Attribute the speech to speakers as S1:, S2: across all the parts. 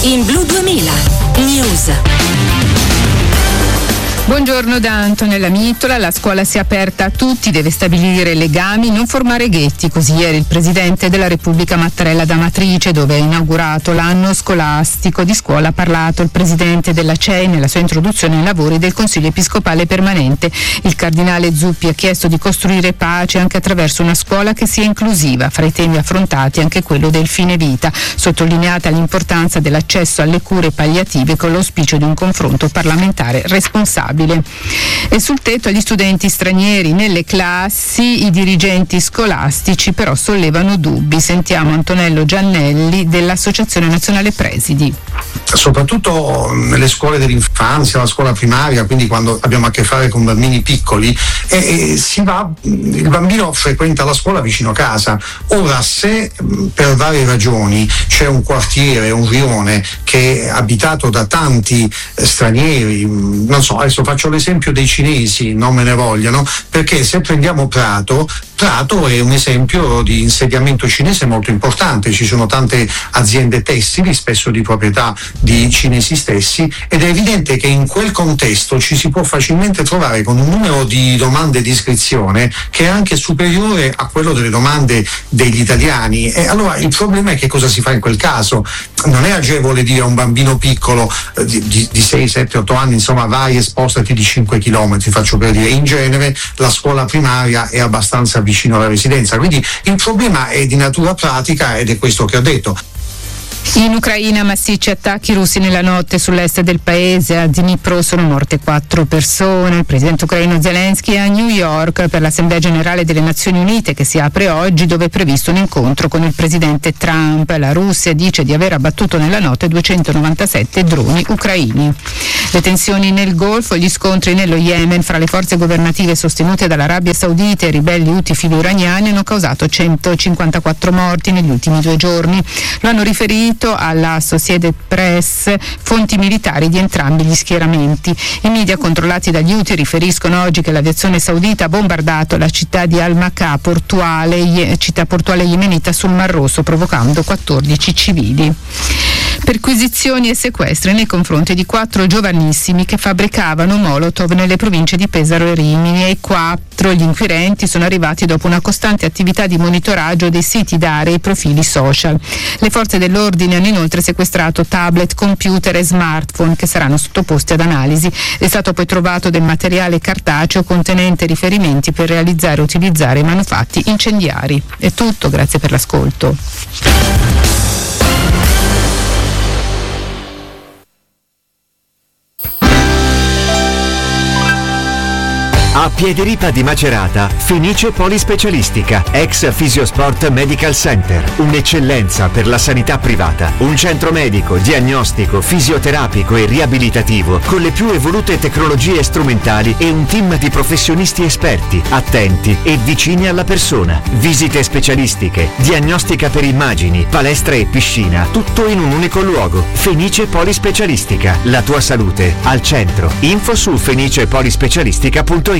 S1: In Blu 2000 News.
S2: Buongiorno da Antonella Mittola. La scuola si è aperta a tutti, deve stabilire legami, non formare ghetti. Così ieri il Presidente della Repubblica Mattarella d'Amatrice, dove ha inaugurato l'anno scolastico di scuola, ha parlato il Presidente della CEI nella sua introduzione ai lavori del Consiglio Episcopale Permanente. Il Cardinale Zuppi ha chiesto di costruire pace anche attraverso una scuola che sia inclusiva. Fra i temi affrontati anche quello del fine vita, sottolineata l'importanza dell'accesso alle cure palliative con l'auspicio di un confronto parlamentare responsabile. E sul tetto agli studenti stranieri nelle classi, i dirigenti scolastici però sollevano dubbi. Sentiamo Antonello Giannelli dell'Associazione Nazionale Presidi.
S3: Soprattutto nelle scuole dell'infanzia, la scuola primaria, quindi quando abbiamo a che fare con bambini piccoli, il bambino frequenta la scuola vicino a casa. Ora, se per varie ragioni c'è un quartiere, un rione che è abitato da tanti stranieri, non so, adesso faccio l'esempio dei cinesi, non me ne vogliano, perché se prendiamo Prato è un esempio di insediamento cinese molto importante. Ci sono tante aziende tessili, spesso di proprietà di cinesi stessi, ed è evidente che in quel contesto ci si può facilmente trovare con un numero di domande di iscrizione che è anche superiore a quello delle domande degli italiani. E allora il problema è che cosa si fa in quel caso. Non è agevole dire a un bambino piccolo di 6, 7, 8 anni, insomma, vai e spostati di 5 chilometri, faccio per dire. In genere la scuola primaria è abbastanza vicino alla residenza, quindi il problema è di natura pratica ed è questo che ho detto.
S2: In Ucraina massicci attacchi russi nella notte sull'est del paese. A Dnipro sono morte 4 persone. Il presidente ucraino Zelensky è a New York per l'Assemblea Generale delle Nazioni Unite che si apre oggi, dove è previsto un incontro con il presidente Trump. La Russia dice di aver abbattuto nella notte 297 droni ucraini. Le tensioni nel Golfo, gli scontri nello Yemen fra le forze governative sostenute dall'Arabia Saudita e i ribelli Houthi filo-iraniani hanno causato 154 morti negli ultimi 2 giorni. Lo hanno riferito alla Associated Press fonti militari di entrambi gli schieramenti. I media controllati dagli Houthi riferiscono oggi che l'aviazione saudita ha bombardato la città di Al-Makah, città portuale yemenita sul Mar Rosso, provocando 14 civili. Perquisizioni e sequestri nei confronti di 4 giovanissimi che fabbricavano molotov nelle province di Pesaro e Rimini. E 4 gli inquirenti sono arrivati dopo una costante attività di monitoraggio dei siti d'area e i profili social. Le forze dell'ordine hanno inoltre sequestrato tablet, computer e smartphone che saranno sottoposti ad analisi. È stato poi trovato del materiale cartaceo contenente riferimenti per realizzare e utilizzare manufatti incendiari. È tutto, grazie per l'ascolto.
S4: A Piediripa di Macerata, Fenice Polispecialistica, ex Fisiosport Medical Center, un'eccellenza per la sanità privata, un centro medico, diagnostico, fisioterapico e riabilitativo con le più evolute tecnologie strumentali e un team di professionisti esperti, attenti e vicini alla persona. Visite specialistiche, diagnostica per immagini, palestra e piscina, tutto in un unico luogo. Fenice Polispecialistica, la tua salute al centro. Info su fenicepolispecialistica.it.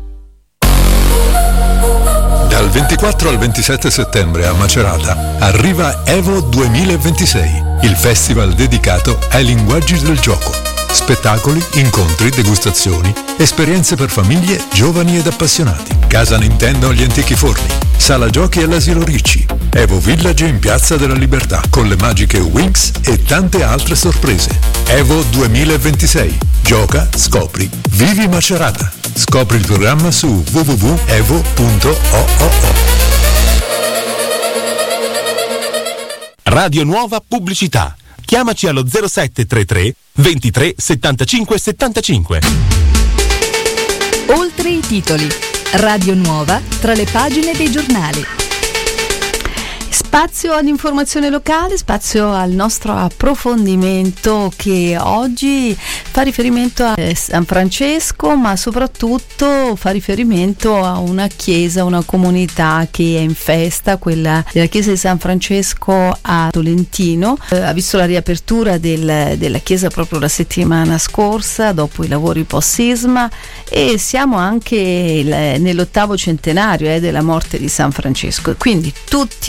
S5: Dal 24 al 27 settembre a Macerata arriva Evo 2026, il festival dedicato ai linguaggi del gioco. Spettacoli, incontri, degustazioni, esperienze per famiglie, giovani ed appassionati. Casa Nintendo agli Antichi Forni, Sala Giochi all'Asilo Ricci, Evo Village in Piazza della Libertà con le magiche Winx e tante altre sorprese. Evo 2026. Gioca, scopri, vivi Macerata. Scopri il programma su www.evo.oo.
S6: Radio Nuova Pubblicità. Chiamaci allo 0733 23 75 75.
S7: Oltre i titoli. Radio Nuova tra le pagine dei giornali. Spazio all'informazione locale, spazio al nostro approfondimento che oggi fa riferimento a San Francesco, ma soprattutto fa riferimento a una chiesa, una comunità che è in festa, quella della chiesa di San Francesco a Tolentino. Ha visto la riapertura della chiesa proprio la settimana scorsa dopo i lavori post sisma, e siamo anche nell'8° centenario della morte di San Francesco, quindi tutti i motivi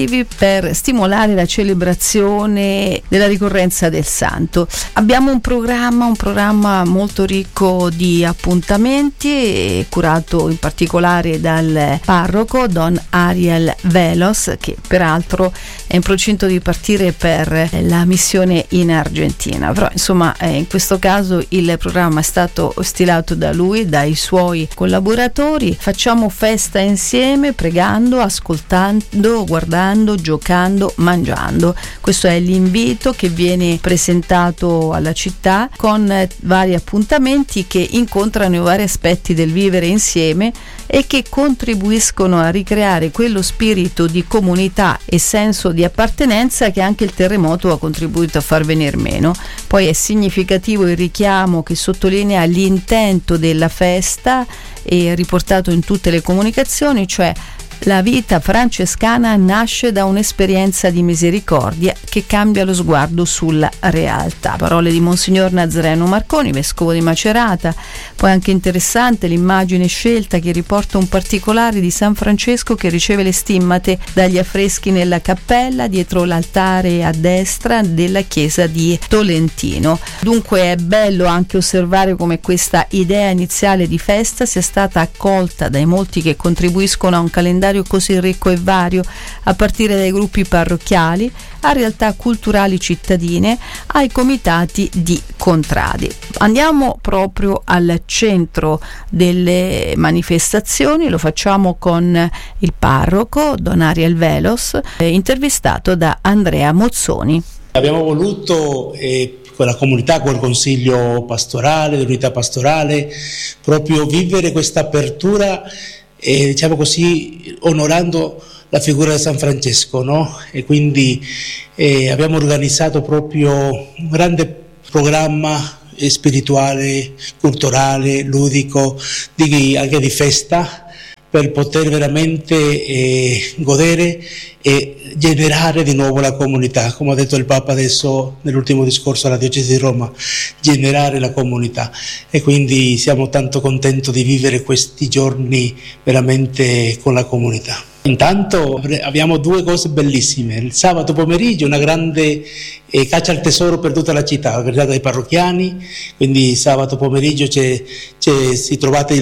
S7: motivi per stimolare la celebrazione della ricorrenza del santo. Abbiamo un programma molto ricco di appuntamenti, curato in particolare dal parroco Don Ariel Velos, che peraltro è in procinto di partire per la missione in Argentina. Però insomma in questo caso il programma è stato stilato da lui, dai suoi collaboratori. Facciamo festa insieme, pregando, ascoltando, guardando, giocando, mangiando. Questo è l'invito che viene presentato alla città, con vari appuntamenti che incontrano i vari aspetti del vivere insieme e che contribuiscono a ricreare quello spirito di comunità e senso di appartenenza che anche il terremoto ha contribuito a far venir meno. Poi è significativo il richiamo che sottolinea l'intento della festa e riportato in tutte le comunicazioni, cioè la vita francescana nasce da un'esperienza di misericordia che cambia lo sguardo sulla realtà. Parole di Monsignor Nazareno Marconi, vescovo di Macerata. Poi anche interessante l'immagine scelta che riporta un particolare di San Francesco che riceve le stimmate dagli affreschi nella cappella dietro l'altare a destra della chiesa di Tolentino. Dunque è bello anche osservare come questa idea iniziale di festa sia stata accolta dai molti che contribuiscono a un calendario così ricco e vario, a partire dai gruppi parrocchiali, a realtà culturali cittadine, ai comitati di contradi. Andiamo proprio al centro delle manifestazioni, lo facciamo con il parroco Don Ariel Velos, intervistato da Andrea Mozzoni.
S8: Abbiamo voluto con la comunità, col consiglio pastorale, l'unità pastorale, proprio vivere questa apertura, diciamo così, onorando la figura di San Francesco, no? E quindi abbiamo organizzato proprio un grande programma spirituale, culturale, ludico, anche di festa, per poter veramente godere e generare di nuovo la comunità, come ha detto il Papa adesso nell'ultimo discorso alla Diocesi di Roma, generare la comunità. E quindi siamo tanto contenti di vivere questi giorni veramente con la comunità. Intanto abbiamo due cose bellissime: il sabato pomeriggio una grande caccia al tesoro per tutta la città, organizzata dai parrocchiani, quindi sabato pomeriggio si trovate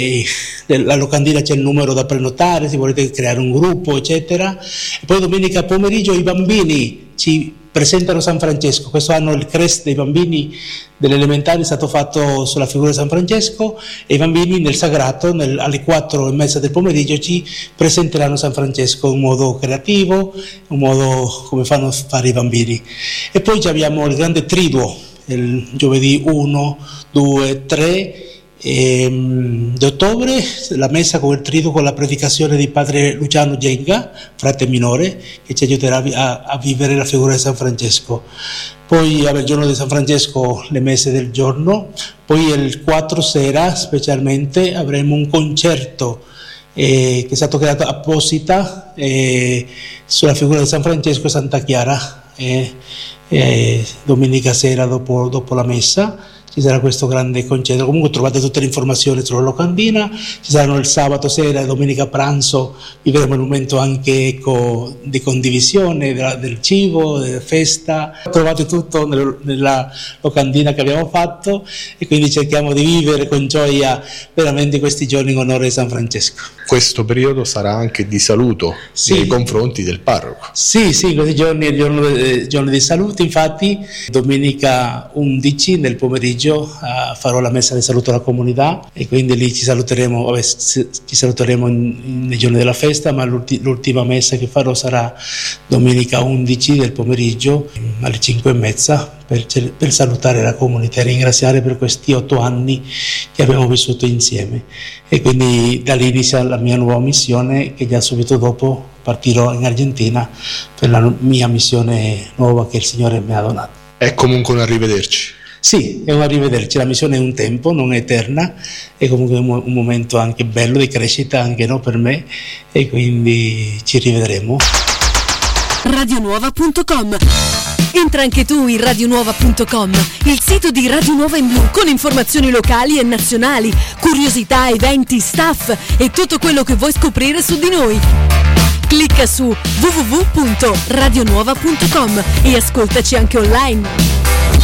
S8: la locandina, c'è il numero da prenotare se volete creare un gruppo eccetera, e poi domenica pomeriggio i bambini ci presentano San Francesco. Questo anno il crest dei bambini delle elementari è stato fatto sulla figura di San Francesco, e i bambini nel sagrato alle 4:30 del pomeriggio ci presenteranno San Francesco in un modo creativo, un modo come fanno fare i bambini. E poi abbiamo il grande triduo il giovedì 1, 2, 3 di ottobre, la messa con il triduo, con la predicazione di padre Luciano Genga, frate minore, che ci aiuterà a vivere la figura di San Francesco. Poi il giorno di San Francesco le messe del giorno, poi il 4 sera specialmente avremo un concerto che è stato creato apposita sulla figura di San Francesco e Santa Chiara, domenica sera dopo la messa. Ci sarà questo grande concerto. Comunque trovate tutte le informazioni sulla locandina. Ci saranno il sabato sera e domenica pranzo, vivremo un momento anche di condivisione del cibo, della festa. Trovate tutto nella locandina che abbiamo fatto, e quindi cerchiamo di vivere con gioia veramente questi giorni in onore di San Francesco.
S9: Questo periodo sarà anche di saluto nei confronti del parroco. Sì,
S8: in questi giorni è il giorno di saluto. Infatti domenica 11 nel pomeriggio farò la messa di saluto alla comunità, e quindi lì ci saluteremo nei giorni della festa, ma l'ultima messa che farò sarà domenica 11 del pomeriggio alle 5:30 per salutare la comunità e ringraziare per questi 8 anni che abbiamo vissuto insieme. E quindi da lì inizia la mia nuova missione, che già subito dopo partirò in Argentina per la mia missione nuova che il Signore mi ha donato.
S9: È comunque un arrivederci.
S8: Sì, è un arrivederci, la missione è un tempo, non è eterna, è comunque un momento anche bello di crescita, anche per me, e quindi ci rivedremo.
S1: Radionuova.com. Entra anche tu in radionuova.com, il sito di Radio Nuova in Blu, con informazioni locali e nazionali, curiosità, eventi, staff e tutto quello che vuoi scoprire su di noi. Clicca su www.radionuova.com e ascoltaci anche online.